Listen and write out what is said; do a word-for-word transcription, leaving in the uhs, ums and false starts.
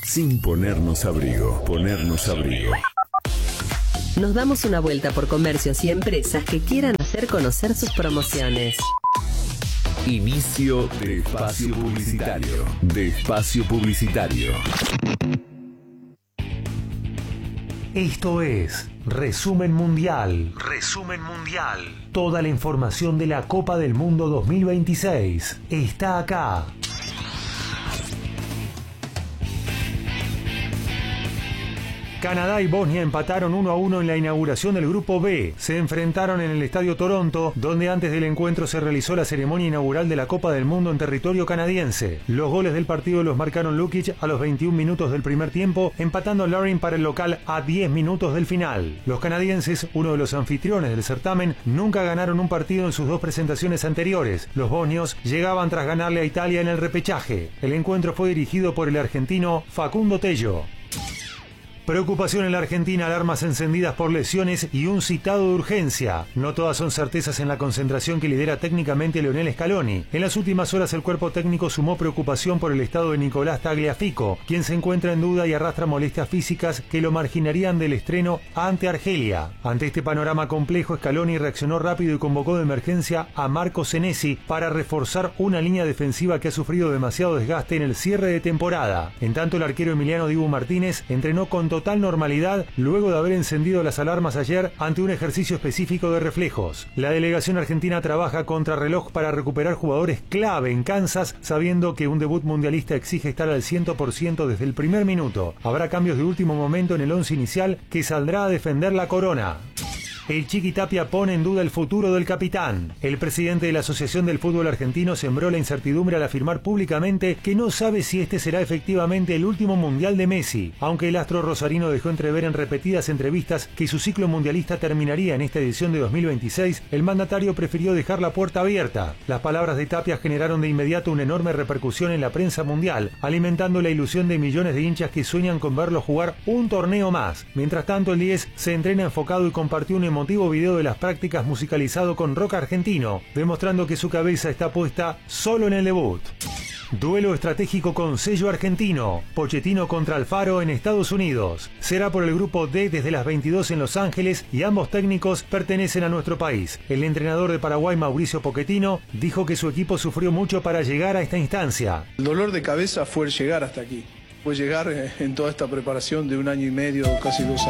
sin ponernos abrigo. Ponernos abrigo. Nos damos una vuelta por comercios y empresas que quieran hacer conocer sus promociones. Inicio de espacio publicitario. De espacio publicitario. Esto es Resumen Mundial. Resumen Mundial. Toda la información de la Copa del Mundo dos mil veintiséis está acá. Canadá y Bosnia empataron uno a uno en la inauguración del Grupo B. Se enfrentaron en el Estadio Toronto, donde antes del encuentro se realizó la ceremonia inaugural de la Copa del Mundo en territorio canadiense. Los goles del partido los marcaron Lukic a los veintiún minutos del primer tiempo, empatando Larin para el local a diez minutos del final. Los canadienses, uno de los anfitriones del certamen, nunca ganaron un partido en sus dos presentaciones anteriores. Los bosnios llegaban tras ganarle a Italia en el repechaje. El encuentro fue dirigido por el argentino Facundo Tello. Preocupación en la Argentina, alarmas encendidas por lesiones y un citado de urgencia. No todas son certezas en la concentración que lidera técnicamente Lionel Scaloni. En las últimas horas el cuerpo técnico sumó preocupación por el estado de Nicolás Tagliafico, quien se encuentra en duda y arrastra molestias físicas que lo marginarían del estreno ante Argelia. Ante este panorama complejo, Scaloni reaccionó rápido y convocó de emergencia a Marco Senesi para reforzar una línea defensiva que ha sufrido demasiado desgaste en el cierre de temporada. En tanto, el arquero Emiliano Dibu Martínez entrenó con total normalidad luego de haber encendido las alarmas ayer ante un ejercicio específico de reflejos. La delegación argentina trabaja contra reloj para recuperar jugadores clave en Kansas, sabiendo que un debut mundialista exige estar al cien por ciento desde el primer minuto. Habrá cambios de último momento en el once inicial que saldrá a defender la corona. El Chiqui Tapia pone en duda el futuro del capitán. El presidente de la Asociación del Fútbol Argentino sembró la incertidumbre al afirmar públicamente que no sabe si este será efectivamente el último mundial de Messi, aunque el astro rosarino dejó entrever en repetidas entrevistas que su ciclo mundialista terminaría en esta edición de dos mil veintiséis. El mandatario prefirió dejar la puerta abierta. Las palabras de Tapia generaron de inmediato una enorme repercusión en la prensa mundial, alimentando la ilusión de millones de hinchas que sueñan con verlo jugar un torneo más. Mientras tanto, el diez se entrena enfocado y compartió un motivo video de las prácticas musicalizado con rock argentino, demostrando que su cabeza está puesta solo en el debut. Duelo estratégico con sello argentino. Pochettino contra Alfaro en Estados Unidos. Será por el grupo D desde las veintidós en Los Ángeles y ambos técnicos pertenecen a nuestro país. El entrenador de Paraguay, Mauricio Pochettino, dijo que su equipo sufrió mucho para llegar a esta instancia. El dolor de cabeza fue el llegar hasta aquí. Fue llegar en toda esta preparación de un año y medio, casi dos años.